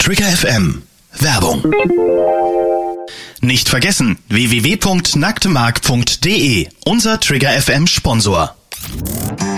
Trigger FM. Werbung. Nicht vergessen, www.nacktmark.de, unser Trigger FM Sponsor.